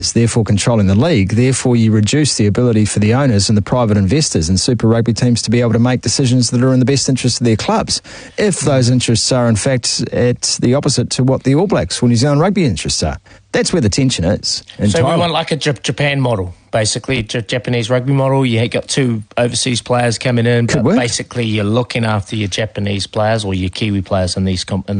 therefore controlling the league. Therefore, you reduce the ability for the owners and the private investors and Super Rugby teams to be able to make decisions that are in the best interest of their clubs, if those interests are in fact at the opposite to what the All Blacks or New Zealand Rugby interests are. That's where the tension is. So we want like a Japan model, basically, Japanese rugby model. You got two overseas players coming in, but basically you're looking after your Japanese players or your Kiwi players in these